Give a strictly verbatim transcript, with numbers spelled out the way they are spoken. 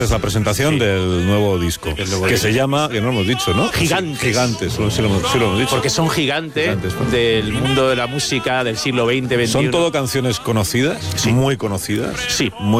Es la presentación sí. del nuevo disco, nuevo que disco. se llama, que no lo hemos dicho, ¿no? Gigantes. Sí, gigantes, sí lo, sí lo hemos dicho. Porque son gigantes, gigantes ¿no? del mundo de la música del siglo veinte, veintiuno. ¿Son todo canciones conocidas? Sí. Muy conocidas. Sí. Muy